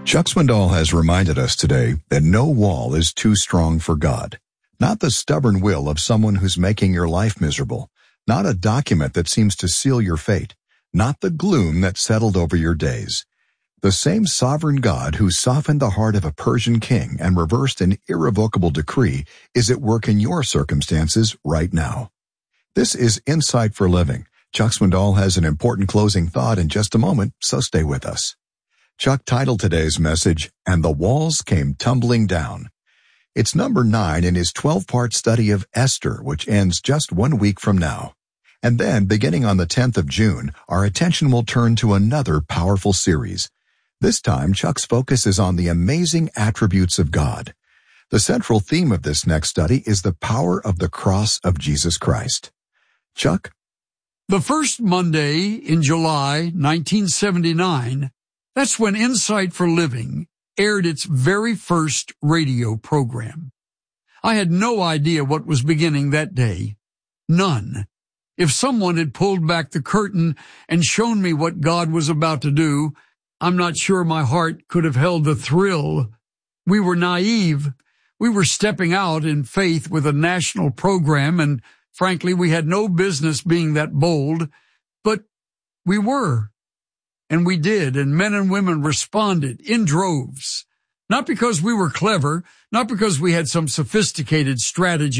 Chuck Swindoll has reminded us today that no wall is too strong for God. Not the stubborn will of someone who's making your life miserable. Not a document that seems to seal your fate. Not the gloom that settled over your days. The same sovereign God who softened the heart of a Persian king and reversed an irrevocable decree is at work in your circumstances right now. This is Insight for Living. Chuck Swindoll has an important closing thought in just a moment, so stay with us. Chuck titled today's message, "And the Walls Came Tumbling Down." It's number 9 in his 12-part study of Esther, which ends just 1 week from now. And then, beginning on the 10th of June, our attention will turn to another powerful series. This time, Chuck's focus is on the amazing attributes of God. The central theme of this next study is the power of the cross of Jesus Christ. Chuck? The first Monday in July 1979, that's when Insight for Living aired its very first radio program. I had no idea what was beginning that day. None. If someone had pulled back the curtain and shown me what God was about to do, I'm not sure my heart could have held the thrill. We were naive. We were stepping out in faith with a national program, and frankly, we had no business being that bold, but we were. And we did, and men and women responded in droves. Not because we were clever, not because we had some sophisticated strategy,